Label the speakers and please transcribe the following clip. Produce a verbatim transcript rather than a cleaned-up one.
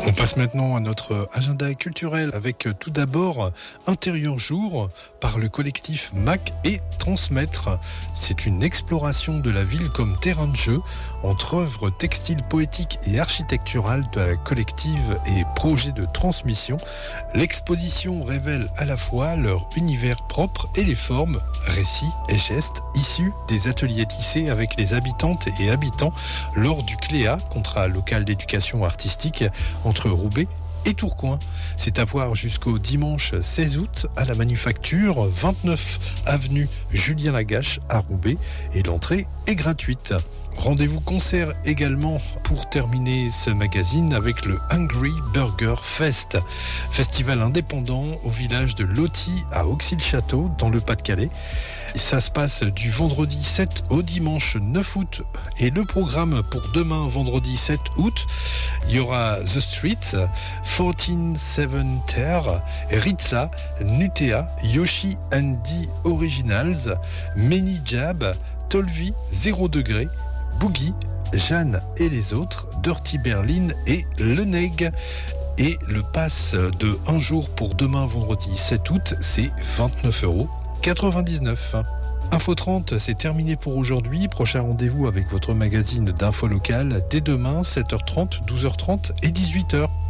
Speaker 1: On passe maintenant à notre agenda culturel avec tout d'abord Intérieur Jour par le collectif Mac et Transmettre. C'est une exploration de la ville comme terrain de jeu entre œuvres textiles, poétiques et architecturales de la collective et projets de transmission. L'exposition révèle à la fois leur univers propre et les formes, récits et gestes issus des ateliers tissés avec les habitantes et habitants lors du C L E A, contrat local d'éducation artistique entre Roubaix et Tourcoing. C'est à voir jusqu'au dimanche seize août à la Manufacture, vingt-neuf avenue Julien Lagache à Roubaix, et l'entrée est gratuite. Rendez-vous concert également pour terminer ce magazine avec le Hungry Burger Fest, festival indépendant au village de Loty à Auxy-le-Château dans le Pas-de-Calais. Ça se passe du vendredi sept au dimanche neuf août, et le programme pour demain vendredi sept août, il y aura The Streets, quatorze seven Terre, Ritza, Nutea, Yoshi Andy Originals, Many Jab, Tolvi, zéro degré, Boogie, Jeanne et les autres, Dirty Berlin et Le Neg. Et le pass de un jour pour demain vendredi sept août, c'est vingt-neuf euros quatre-vingt-dix-neuf. Info trente, c'est terminé pour aujourd'hui. Prochain rendez-vous avec votre magazine d'info locale dès demain, sept heures trente, douze heures trente et dix-huit heures.